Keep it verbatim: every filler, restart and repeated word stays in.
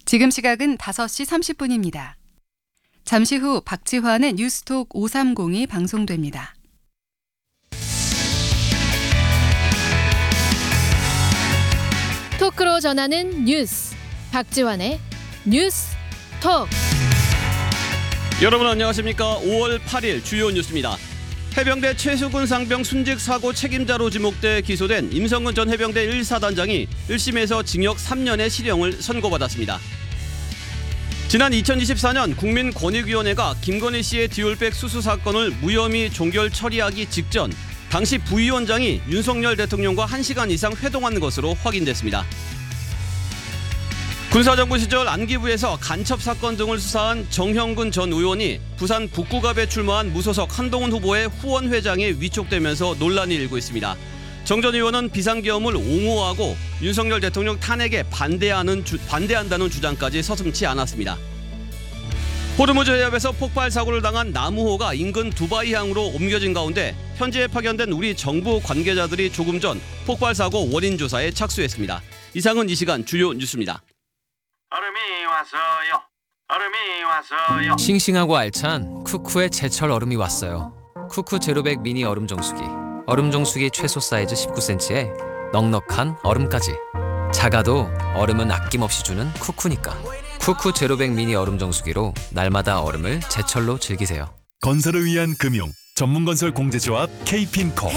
지금 시각은 다섯 시 삼십 분입니다. 잠시 후 박지환의 뉴스톡 오삼공이 방송됩니다. 토크로 전하는 뉴스, 박지환의 뉴스톡. 여러분 안녕하십니까? 오월 팔일 주요 뉴스입니다. 해병대 최수근 상병 순직 사고 책임자로 지목돼 기소된 임성근 전 해병대 일 사단장이 일 심에서 징역 삼 년의 실형을 선고받았습니다. 지난 이천이십사 년 국민권익위원회가 김건희 씨의 디올백 수수 사건을 무혐의 종결 처리하기 직전 당시 부위원장이 윤석열 대통령과 한 시간 이상 회동한 것으로 확인됐습니다. 군사정부 시절 안기부에서 간첩 사건 등을 수사한 정형근 전 의원이 부산 북구갑에 출마한 무소속 한동훈 후보의 후원 회장에 위촉되면서 논란이 일고 있습니다. 정 전 의원은 비상계엄을 옹호하고 윤석열 대통령 탄핵에 반대하는 주, 반대한다는 주장까지 서슴지 않았습니다. 호르무즈 해협에서 폭발 사고를 당한 나무호가 인근 두바이항으로 옮겨진 가운데 현지에 파견된 우리 정부 관계자들이 조금 전 폭발 사고 원인 조사에 착수했습니다. 이상은 이 시간 주요 뉴스입니다. 얼음이 왔어요. 얼음이 왔어요. 싱싱하고 알찬 쿠쿠의 제철 얼음이 왔어요. 쿠쿠 제로백 미니 얼음 정수기. 얼음 정수기 최소 사이즈 십구 센티미터에 넉넉한 얼음까지. 작아도 얼음은 아낌없이 주는 쿠쿠니까. 쿠쿠 제로백 미니 얼음 정수기로 날마다 얼음을 제철로 즐기세요. 건설을 위한 금융 전문건설 공제조합 K핀코.